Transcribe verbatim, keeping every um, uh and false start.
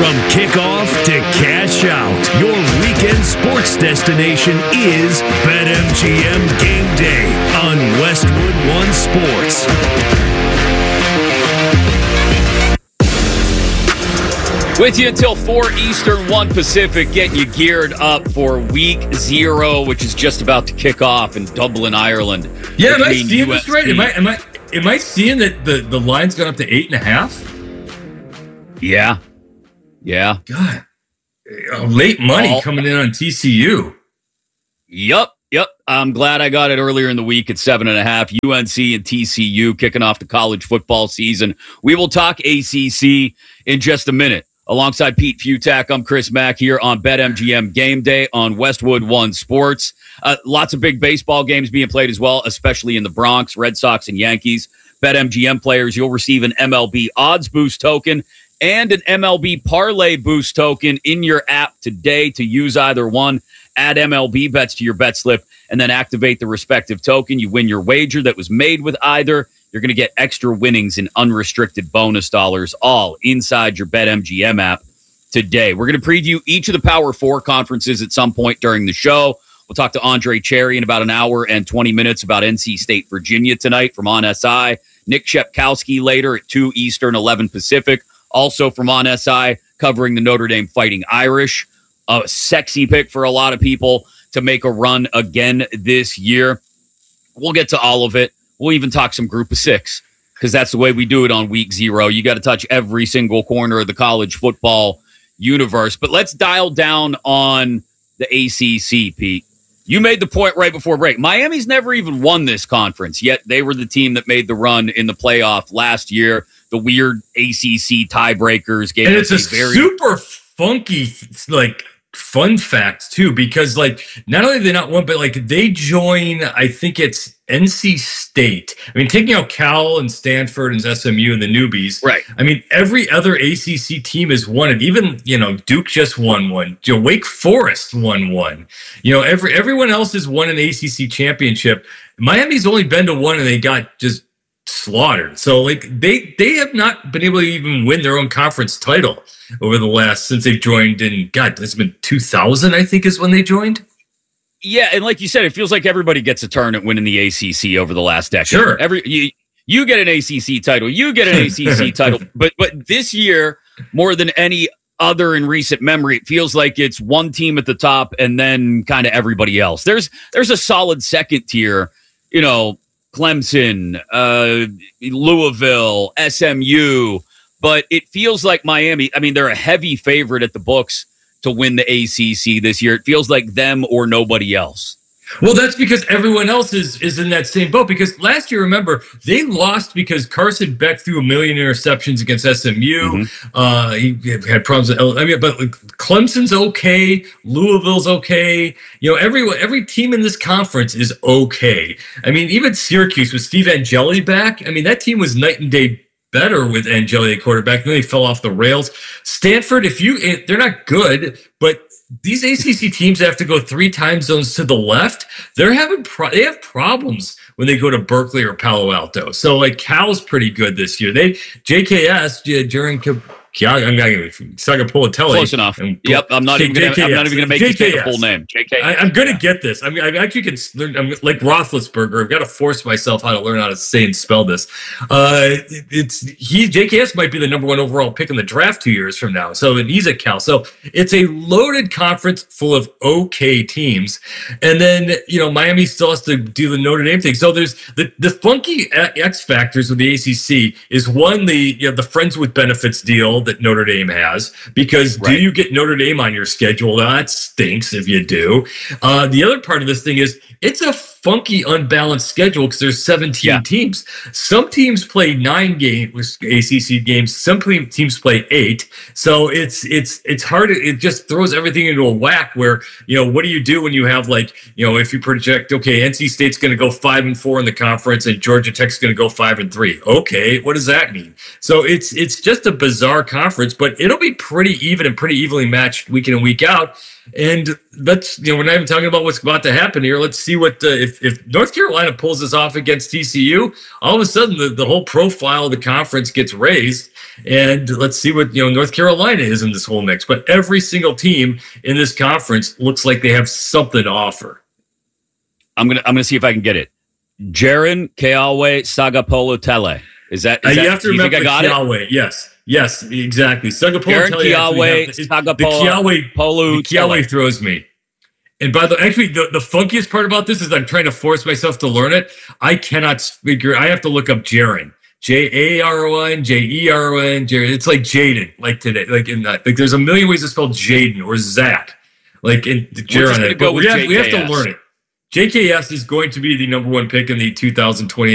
From kickoff to cash out, your weekend sports destination is BetMGM Game Day on Westwood One Sports. With you until four Eastern, one Pacific, getting you geared up for week zero, which is just about to kick off in Dublin, Ireland. Yeah, am I seeing this right? Am I, am I, am I seeing that the, the line's gone up to eight and a half? Yeah. Yeah. God. Late money All, coming in on T C U. Yep. Yep. I'm glad I got it earlier in the week at seven and a half. U N C and T C U kicking off the college football season. We will talk A C C in just a minute. Alongside Pete Futak, I'm Chris Mack here on BetMGM Game Day on Westwood One Sports. Uh, lots of big baseball games being played as well, especially in the Bronx, Red Sox and Yankees. BetMGM players, you'll receive an M L B Odds Boost token and an M L B Parlay Boost token in your app today to use either one. Add M L B bets to your bet slip and then activate the respective token. You win your wager that was made with either. You're going to get extra winnings and unrestricted bonus dollars all inside your BetMGM app today. We're going to preview each of the Power Four conferences at some point during the show. We'll talk to Andre Cherry in about an hour and twenty minutes about N C State, Virginia tonight from On S I. Nick Shepkowski later at two Eastern, eleven Pacific. Also from On S I, covering the Notre Dame Fighting Irish. A sexy pick for a lot of people to make a run again this year. We'll get to all of it. We'll even talk some group of six because that's the way we do it on week zero. You got to touch every single corner of the college football universe. But let's dial down on the A C C, Pete. You made the point right before break. Miami's never even won this conference, yet they were the team that made the run in the playoff last year. The weird A C C tiebreakers gave and it's us a a very super funky, like, fun fact too, because like not only have they not won, but like they join, I think it's N C State. I mean, taking out Cal and Stanford and S M U and the newbies. Right. I mean, every other A C C team has won it. Even, you know, Duke just won one. You know, Wake Forest won one. You know, every everyone else has won an A C C championship. Miami's only been to one and they got just slaughtered. So like they they have not been able to even win their own conference title over the last, since they've joined in, God, it's been two thousand, I think, is when they joined. Yeah, and like you said, it feels like everybody gets a turn at winning the A C C over the last decade. Sure. Every you, you get an A C C title, you get an A C C title, but but this year, more than any other in recent memory, it feels like it's one team at the top and then kind of everybody else. There's there's a solid second tier, you know, Clemson, uh, Louisville, S M U, but it feels like Miami, I mean, they're a heavy favorite at the books to win the A C C this year. It feels like them or nobody else. Well, that's because everyone else is is in that same boat. Because last year, remember, they lost because Carson Beck threw a million interceptions against S M U. Mm-hmm. Uh, he had problems with, I mean, but like, Clemson's okay. Louisville's okay. You know, every every team in this conference is okay. I mean, even Syracuse with Steve Angeli back. I mean, that team was night and day better with Angeli at quarterback. Then they fell off the rails. Stanford, if you, they're not good, but these A C C teams have to go three time zones to the left. They're having pro- they have problems when they go to Berkeley or Palo Alto. So like Cal's pretty good this year. They J K S during I'm not going to pull a telly. Close enough. And, yep, I'm not even going to. I'm not even going to make you say the full name. J K S. I, I'm going to yeah. get this. I mean, I actually can learn. I'm like Roethlisberger. I've got to force myself how to learn how to say and spell this. Uh, it's he. J K S might be the number one overall pick in the draft two years from now. So and he's at Cal. So it's a loaded conference full of okay teams, and then you know Miami still has to do the Notre Dame thing. So there's the the funky X factors of the A C C is one the you know the friends with benefits deal that Notre Dame has, because right. do you get Notre Dame on your schedule? That stinks if you do. Uh, the other part of this thing is it's a funky, unbalanced schedule because there's seventeen yeah. teams. Some teams play nine games, A C C games. Some teams play eight. So it's it's it's hard. It just throws everything into a whack where, you know, what do you do when you have like, you know, if you project, okay, N C State's going to go five and four in the conference and Georgia Tech's going to go five and three. Okay, what does that mean? So it's it's just a bizarre conference, but it'll be pretty even and pretty evenly matched week in and week out. And let's, you know, we're not even talking about what's about to happen here. Let's see what uh, if if if North Carolina pulls this off against T C U, all of a sudden the, the whole profile of the conference gets raised. And let's see what, you know, North Carolina is in this whole mix. But every single team in this conference looks like they have something to offer. I'm gonna I'm gonna see if I can get it. Jaron Keawe Sagapolo Tele. Is that? Is uh, that you have to you remember think I got Keawe. it? Yes. Yes, exactly. Sagapolo Jaron Tele. Keawe The Sagapolo Keawe Tele. throws me. And by the actually, the, the funkiest part about this is I'm trying to force myself to learn it. I cannot figure. I have to look up Jaron. J A R O N, J E R O N, Jaron. It's like Jaden, like today, like in that. Like there's a million ways to spell Jaden or Zach, like in Jaron. Go we, have, we have to J K S. learn it. J K S is going to be the number one pick in the two thousand twenty